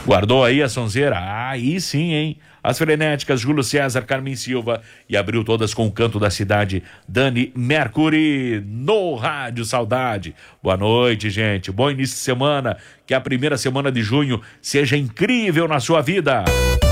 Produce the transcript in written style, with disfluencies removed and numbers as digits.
Guardou aí a sonzeira? Aí sim, hein? As frenéticas Júlio César, Carmen Silva e abriu todas com o canto da cidade, Dani Mercury, no Rádio Saudade. Boa noite, gente. Bom início de semana. Que a primeira semana de junho seja incrível na sua vida.